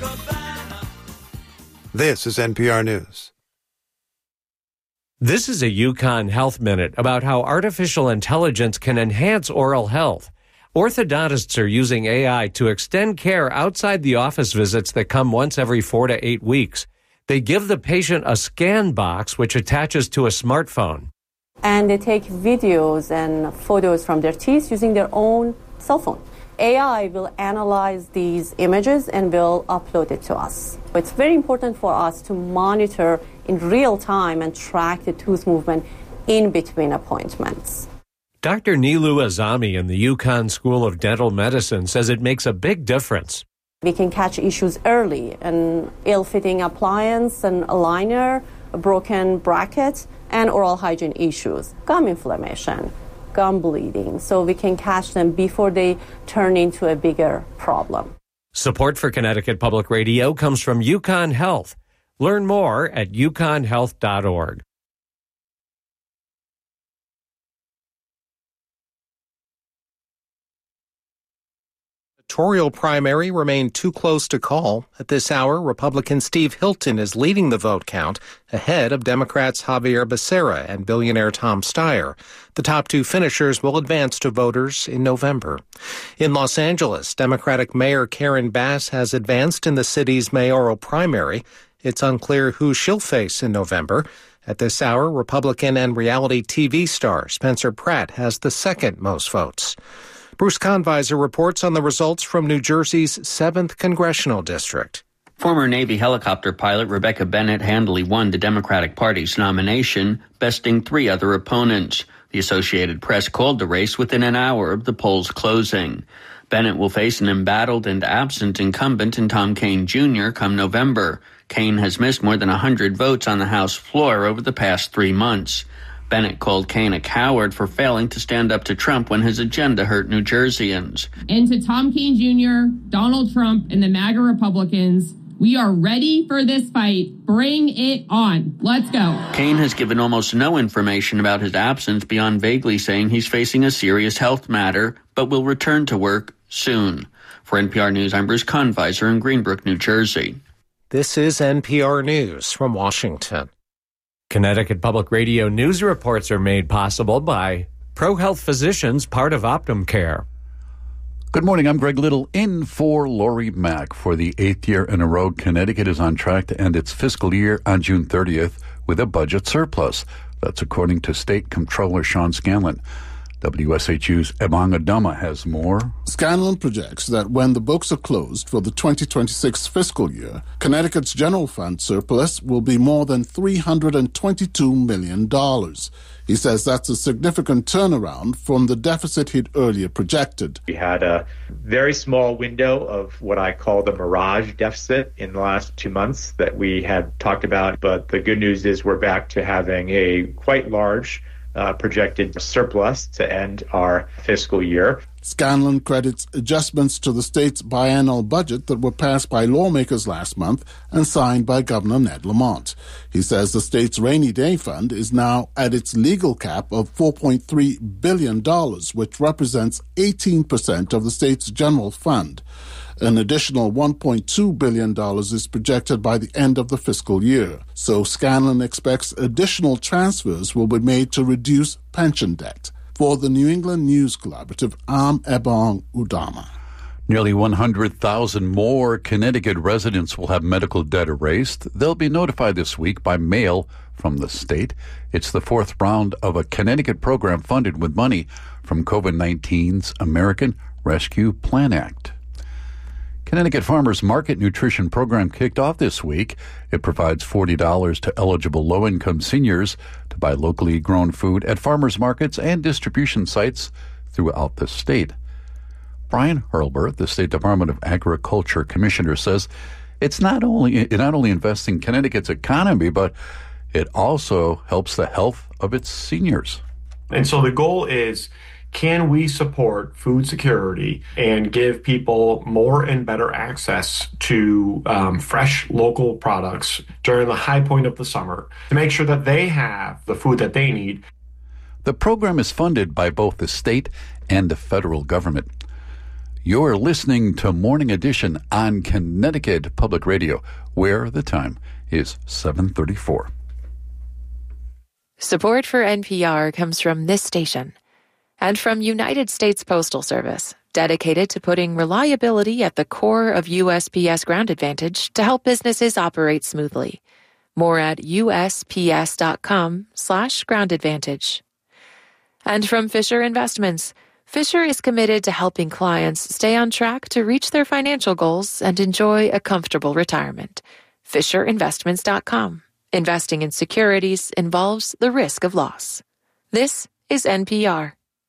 This is NPR News. This is a Yukon Health Minute about how artificial intelligence can enhance oral health. Orthodontists are using AI to extend care outside the office visits that come once every 4 to 8 weeks. They give the patient a scan box which attaches to a smartphone. And they take videos and photos from their teeth using their own cell phone. AI will analyze these images and will upload it to us. It's very important for us to monitor in real time and track the tooth movement in between appointments. Dr. Nilu Azami in the Yukon School of Dental Medicine says it makes a big difference. We can catch issues early, an ill-fitting appliance, an aligner, a broken bracket, and oral hygiene issues, gum inflammation, gum bleeding, so we can catch them before they turn into a bigger problem. Support for Connecticut Public Radio comes from Yukon Health. Learn more at yukonhealth.org. Senatorial primary remained too close to call. At this hour, Republican Steve Hilton is leading the vote count ahead of Democrats Javier Becerra and billionaire Tom Steyer. The top two finishers will advance to voters in November. In Los Angeles, Democratic Mayor Karen Bass has advanced in the city's mayoral primary. It's unclear who she'll face in November. At this hour, Republican and reality TV star Spencer Pratt has the second most votes. Bruce Kahnweiser reports on the results from New Jersey's 7th Congressional District. Former Navy helicopter pilot Rebecca Bennett handily won the Democratic Party's nomination, besting 3 other opponents. The Associated Press called the race within an hour of the polls closing. Bennett will face an embattled and absent incumbent in Tom Kean Jr. come November. Kean has missed more than 100 votes on the House floor over the past 3 months. Bennett called Kean a coward for failing to stand up to Trump when his agenda hurt New Jerseyans. And to Tom Kean Jr., Donald Trump, and the MAGA Republicans, we are ready for this fight. Bring it on. Let's go. Kean has given almost no information about his absence beyond vaguely saying he's facing a serious health matter, but will return to work soon. For NPR News, I'm Bruce Kahnweiser in Greenbrook, New Jersey. This is NPR News from Washington. Connecticut Public Radio news reports are made possible by ProHealth Physicians, part of Optum Care. Good morning. I'm Greg Little in for Lori Mack. For the 8th year in a row, Connecticut is on track to end its fiscal year on June 30th with a budget surplus. That's according to State Comptroller Sean Scanlon. WSHU's Ebong Adama has more. Scanlon projects that when the books are closed for the 2026 fiscal year, Connecticut's general fund surplus will be more than $322 million. He says that's a significant turnaround from the deficit he'd earlier projected. We had a very small window of what I call the mirage deficit in the last 2 months that we had talked about, but the good news is we're back to having a quite large projected surplus to end our fiscal year. Scanlon credits adjustments to the state's biennial budget that were passed by lawmakers last month and signed by Governor Ned Lamont. He says the state's rainy day fund is now at its legal cap of $4.3 billion, which represents 18% of the state's general fund. An additional $1.2 billion is projected by the end of the fiscal year. So Scanlon expects additional transfers will be made to reduce pension debt. For the New England News Collaborative, I'm Ebong Udama. Nearly 100,000 more Connecticut residents will have medical debt erased. They'll be notified this week by mail from the state. It's the 4th round of a Connecticut program funded with money from COVID-19's American Rescue Plan Act. Connecticut Farmers Market Nutrition Program kicked off this week. It provides $40 to eligible low-income seniors to buy locally grown food at farmers markets and distribution sites throughout the state. Brian Hurlburt, the State Department of Agriculture Commissioner, says it not only invests in Connecticut's economy, but it also helps the health of its seniors. And so the goal is, can we support food security and give people more and better access to fresh local products during the high point of the summer to make sure that they have the food that they need? The program is funded by both the state and the federal government. You're listening to Morning Edition on Connecticut Public Radio, where the time is 7:34. Support for NPR comes from this station and from United States Postal Service, dedicated to putting reliability at the core of USPS Ground Advantage to help businesses operate smoothly. More at usps.com/Ground Advantage. And from Fisher Investments. Fisher is committed to helping clients stay on track to reach their financial goals and enjoy a comfortable retirement. FisherInvestments.com. Investing in securities involves the risk of loss. This is NPR.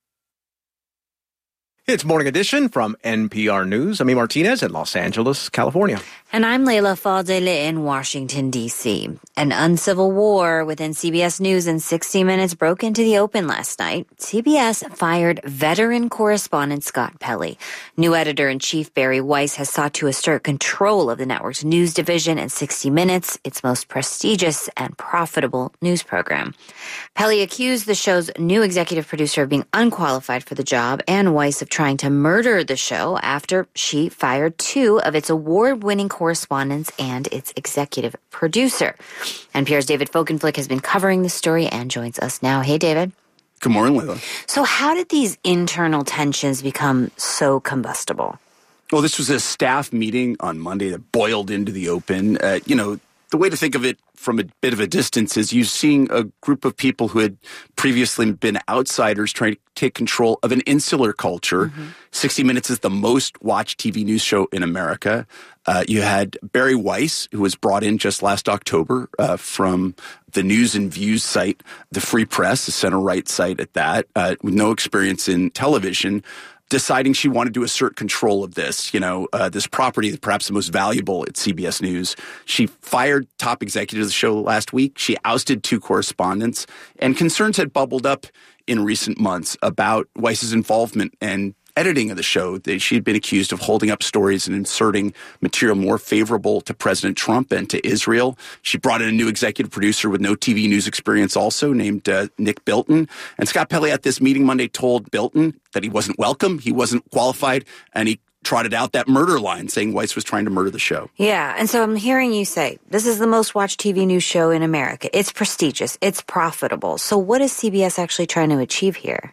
It's Morning Edition from NPR News. I'm E. Martinez in Los Angeles, California. And I'm Leila Fadeli in Washington, D.C. An uncivil war within CBS News and 60 Minutes broke into the open last night. CBS fired veteran correspondent Scott Pelley. New editor-in-chief Barry Weiss has sought to assert control of the network's news division and 60 Minutes, its most prestigious and profitable news program. Pelley accused the show's new executive producer of being unqualified for the job and Weiss of trying to murder the show after she fired two of its award-winning correspondents and its executive producer. NPR's David Folkenflik has been covering this story and joins us now. Hey, David. Good morning, Leila. So how did these internal tensions become so combustible? Well, this was a staff meeting on Monday that boiled into the open. The way to think of it from a bit of a distance is you're seeing a group of people who had previously been outsiders trying to take control of an insular culture. Mm-hmm. 60 Minutes is the most watched TV news show in America. You had Barry Weiss, who was brought in just last October from the News and Views site, the Free Press, the center-right site at that, with no experience in television, deciding she wanted to assert control of this, this property, perhaps the most valuable at CBS News. She fired top executives of the show last week. She ousted two correspondents, and concerns had bubbled up in recent months about Weiss's involvement and editing of the show. She had been accused of holding up stories and inserting material more favorable to President Trump and to Israel. She brought in a new executive producer with no TV news experience also, named Nick Bilton. And Scott Pelley at this meeting Monday told Bilton that he wasn't welcome, he wasn't qualified, and he trotted out that murder line, saying Weiss was trying to murder the show. Yeah, and so I'm hearing you say, this is the most watched TV news show in America. It's prestigious. It's profitable. So what is CBS actually trying to achieve here?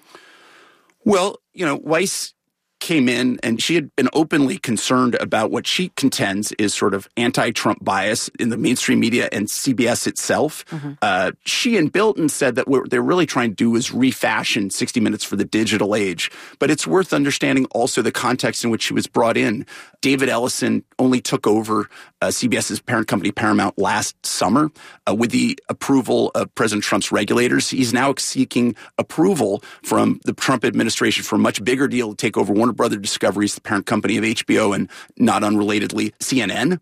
Well, Weiss came in and she had been openly concerned about what she contends is sort of anti-Trump bias in the mainstream media and CBS itself. Mm-hmm. She and Bilton said that what they're really trying to do is refashion 60 Minutes for the digital age. But it's worth understanding also the context in which she was brought in. David Ellison only took over CBS's parent company, Paramount, last summer with the approval of President Trump's regulators. He's now seeking approval from the Trump administration for a much bigger deal to take over Warner Brothers Discovery's the parent company of HBO and not unrelatedly CNN.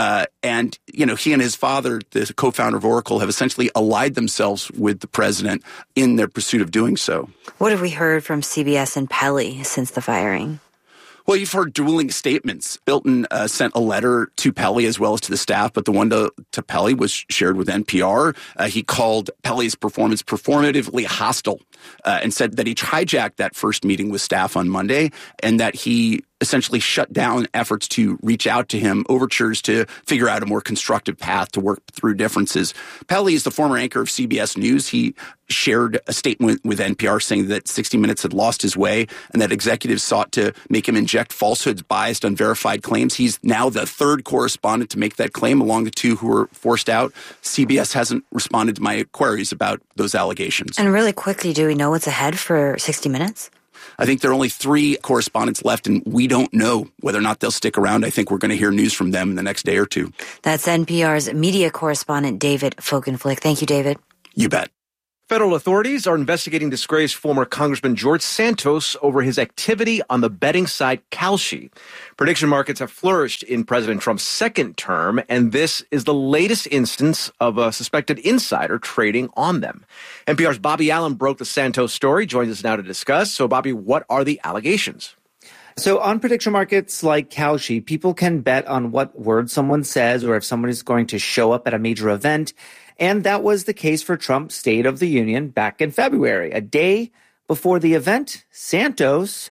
And he and his father, the co-founder of Oracle, have essentially allied themselves with the president in their pursuit of doing so. What have we heard from CBS and Pelley since the firing? Well, you've heard dueling statements. Bilton sent a letter to Pelley as well as to the staff, but the one to Pelley was shared with NPR. He called Pelley's performance performatively hostile and said that he hijacked that first meeting with staff on Monday and that he essentially shut down efforts to reach out to him, overtures to figure out a more constructive path to work through differences. Pelley is the former anchor of CBS News. He shared a statement with NPR saying that 60 Minutes had lost his way and that executives sought to make him inject falsehoods, biased, unverified claims. He's now the third correspondent to make that claim along the two who were forced out. CBS hasn't responded to my queries about those allegations. And really quickly, do we know what's ahead for 60 Minutes? I think there are only 3 correspondents left, and we don't know whether or not they'll stick around. I think we're going to hear news from them in the next day or two. That's NPR's media correspondent, David Folkenflik. Thank you, David. You bet. Federal authorities are investigating disgraced former Congressman George Santos over his activity on the betting site Kalshi. Prediction markets have flourished in President Trump's second term, and this is the latest instance of a suspected insider trading on them. NPR's Bobby Allen broke the Santos story, joins us now to discuss. So, Bobby, what are the allegations? So on prediction markets like Kalshi, people can bet on what word someone says or if someone is going to show up at a major event. And that was the case for Trump's State of the Union back in February. A day before the event, Santos